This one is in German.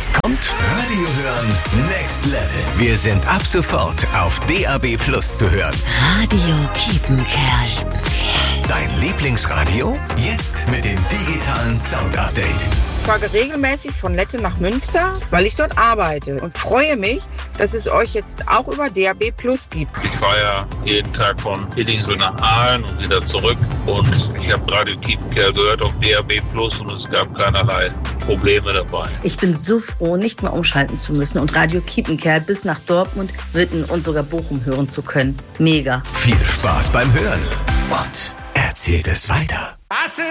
Jetzt kommt Radio hören Next Level. Wir sind ab sofort auf DAB+ zu hören. Radio Kiepenkerl. Dein Lieblingsradio? Jetzt mit dem digitalen Sound-Update. Ich fahre regelmäßig von Lette nach Münster, weil ich dort arbeite und freue mich, dass es euch jetzt auch über DAB+ gibt. Ich fahre ja jeden Tag von Hilding nach Aalen und wieder zurück und ich habe Radio Kiepenkerl gehört auf DAB+ und es gab keinerlei Probleme dabei. Ich bin so froh, nicht mehr umschalten zu müssen und Radio Kiepenkerl bis nach Dortmund, Witten und sogar Bochum hören zu können. Mega. Viel Spaß beim Hören und erzählt es weiter.